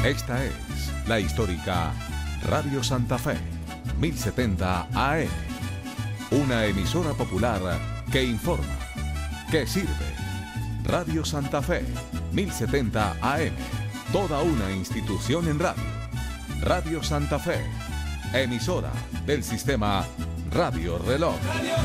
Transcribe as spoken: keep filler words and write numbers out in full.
Esta es la histórica Radio Santa Fe, mil setenta A M. Una emisora popular que informa, que sirve. Radio Santa Fe, mil setenta A M. Toda una institución en radio. Radio Santa Fe, emisora del sistema Radio Reloj.